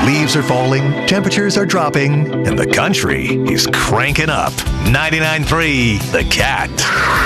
Leaves are falling, temperatures are dropping, and the country is cranking up. 99.3 The Cat.